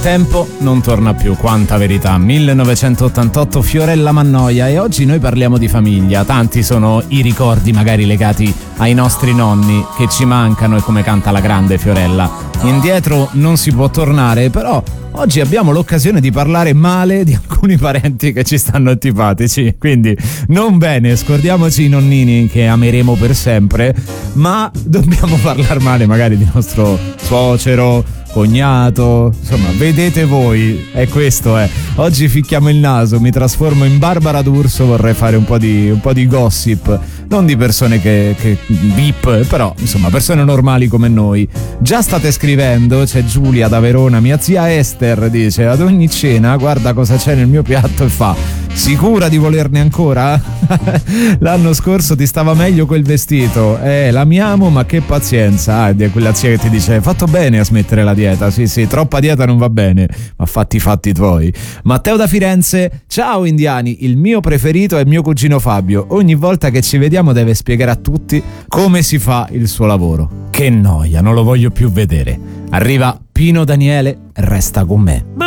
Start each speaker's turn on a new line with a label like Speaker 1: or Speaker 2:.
Speaker 1: tempo non torna più, quanta verità. 1988, Fiorella Mannoia, e oggi noi parliamo di famiglia. Tanti sono i ricordi magari legati ai nostri nonni che ci mancano, e come canta la grande Fiorella, indietro non si può tornare, però oggi abbiamo l'occasione di parlare male di alcuni parenti che ci stanno antipatici, quindi non bene, scordiamoci i nonnini che ameremo per sempre, ma dobbiamo parlare male magari di nostro suocero, cognato, insomma, vedete voi, è questo, Oggi ficchiamo il naso, mi trasformo in Barbara D'Urso, vorrei fare un po' di gossip, non di persone che VIP, però insomma persone normali come noi. Già state scrivendo, c'è Giulia da Verona, mia zia Esther dice: ad ogni cena guarda cosa c'è nel mio piatto e fa: sicura di volerne ancora? L'anno scorso ti stava meglio quel vestito, l'amiamo, ma che pazienza. È quella zia che ti dice: hai fatto bene a smettere la dieta, sì, troppa dieta non va bene, ma fatti i fatti tuoi. Matteo da Firenze: ciao indiani, il mio preferito è mio cugino Fabio, ogni volta che ci vediamo deve spiegare a tutti come si fa il suo lavoro. Che noia, non lo voglio più vedere. Arriva Pino Daniele, resta con me.